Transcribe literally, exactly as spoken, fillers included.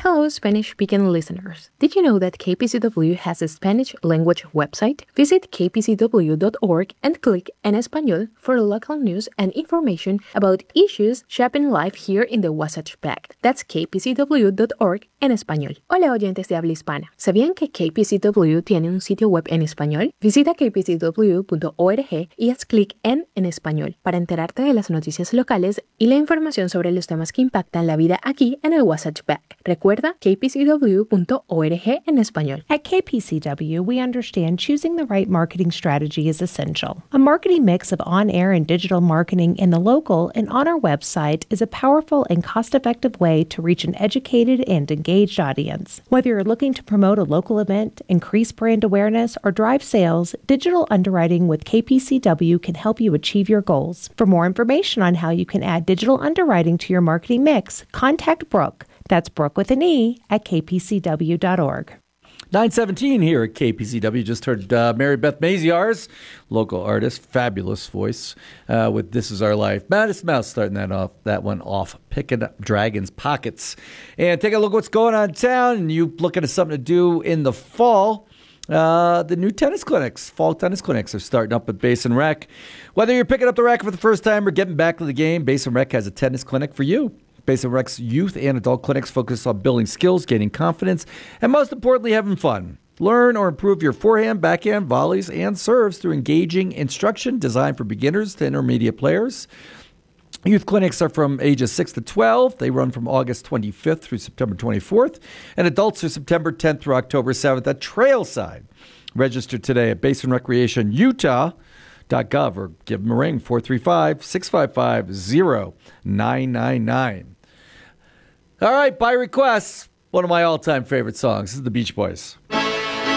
Hello, Spanish-speaking listeners. Did you know that K P C W has a Spanish language website? Visit k p c w dot org and click En Español for local news and information about issues shaping life here in the Wasatch Back. That's k p c w dot org en español. Hola, oyentes de habla hispana. ¿Sabían que K P C W tiene un sitio web en español? Visita k p c w punto org y haz clic en En Español para enterarte de las noticias locales y la información sobre los temas que impactan la vida aquí en el Wasatch Back. Recuerda k p c w punto org en español. At K P C W, we understand choosing the right marketing strategy is essential. A marketing mix of on-air and digital marketing in the local and on our website is a powerful and cost-effective way to reach an educated and engaged audience. Whether you're looking to promote a local event, increase brand awareness, or drive sales, digital underwriting with K P C W can help you achieve your goals. For more information on how you can add digital underwriting to your marketing mix, contact Brooke. That's Brooke with an E at k p c w dot org. nine seventeen here at K P C W. Just heard uh, Mary Beth Maziarz, local artist, fabulous voice, uh, with This Is Our Life. Modest Mouse starting that off, that one off, picking up Dragon's Pockets. And take a look at what's going on in town, and you looking at something to do in the fall. Uh, the new tennis clinics, fall tennis clinics are starting up at Basin Rec. Whether you're picking up the racket for the first time or getting back to the game, Basin Rec has a tennis clinic for you. Basin Rec's youth and adult clinics focus on building skills, gaining confidence, and most importantly, having fun. Learn or improve your forehand, backhand, volleys, and serves through engaging instruction designed for beginners to intermediate players. Youth clinics are from ages six to twelve. They run from August twenty-fifth through September twenty-fourth. And adults are September tenth through October seventh at Trailside. Register today at basin recreation utah dot gov or give them a ring, four three five, six five five, zero nine nine nine. All right, by request, one of my all-time favorite songs. This is the Beach Boys.